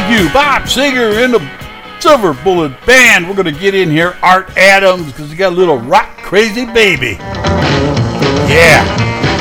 Thank you, Bob Seger and the Silver Bullet Band. We're going to get in here, Art Adams, because he got a little rock crazy baby. Yeah.